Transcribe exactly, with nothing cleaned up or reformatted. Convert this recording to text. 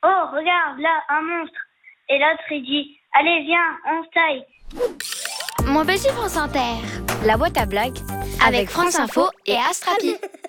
Oh, regarde, là, un monstre. Et l'autre, il dit, allez, viens, on se taille. Mon petit France Inter. La boîte à blagues avec France Info et Astrapi.